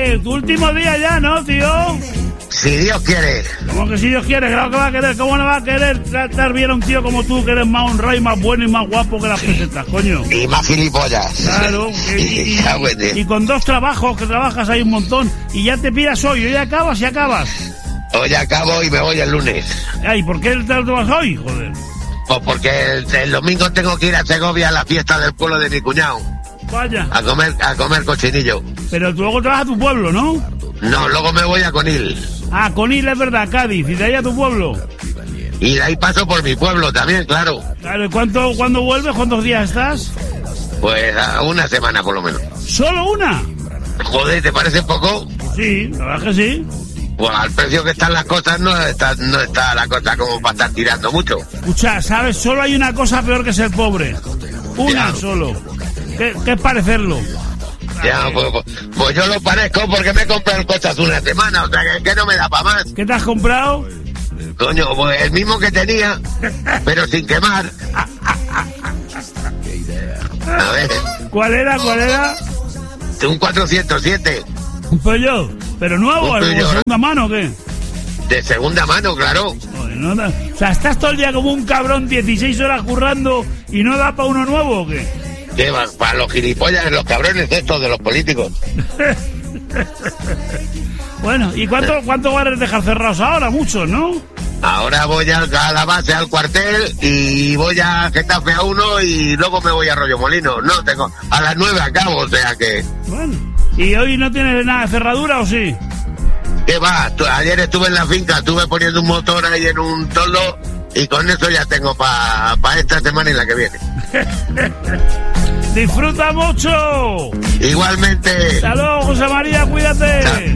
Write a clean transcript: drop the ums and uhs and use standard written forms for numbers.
Oye, tu último día ya, ¿no, tío? Si Dios quiere. ¿Cómo que si Dios quiere? Claro que va a querer. ¿Cómo no va a querer tratar bien a un tío como tú, que eres más honrado y más bueno y más guapo que las pesetas, coño? Y más gilipollas. Claro. Y con 2 trabajos, que trabajas ahí un montón, y ya te piras hoy acabas y acabas. Hoy acabo y me voy el lunes. Ay, ¿por qué te vas hoy, joder? Pues porque el domingo tengo que ir a Segovia a la fiesta del pueblo de mi cuñado. Vaya. A comer cochinillo. Pero tú luego te vas a tu pueblo, ¿no? No, luego me voy a Conil. Ah, Conil es verdad, Cádiz, y de ahí a tu pueblo. Y de ahí paso por mi pueblo también, claro. Claro, ¿y cuándo vuelves? ¿Cuántos días estás? Pues a una semana por lo menos. ¿Solo una? Joder, ¿te parece poco? Sí, la verdad es que sí. Pues al precio que están las cosas no está la cosa como para estar tirando mucho. Escucha, ¿sabes? Solo hay una cosa peor que ser pobre. Una solo. ¿Qué es parecerlo? Ya, pues yo lo parezco porque me compré el coche hace una semana, o sea que no me da para más. ¿Qué te has comprado? Coño, pues el mismo que tenía, pero sin quemar. A ver. ¿Cuál era? Un 407. Un Peugeot. ¿Pero nuevo o de segunda mano o qué? De segunda mano, claro. Joder, no da... O sea, ¿estás todo el día como un cabrón 16 horas currando y no da para uno nuevo o qué? ¿Qué va? Para los gilipollas, los cabrones estos de los políticos. Bueno, ¿y cuánto van a dejar cerrados ahora? Muchos, ¿no? Ahora voy a la base, al cuartel, y voy a Getafe a 1 y luego me voy a Rollo Molino. No, tengo a las 9 acabo, o sea que... Bueno, ¿y hoy no tienes nada de cerradura o sí? ¿Qué va? Ayer estuve en la finca, estuve poniendo un motor ahí en un toldo y con eso ya tengo para esta semana y la que viene. ¡Disfruta mucho! Igualmente. ¡Hasta luego, José María! ¡Cuídate!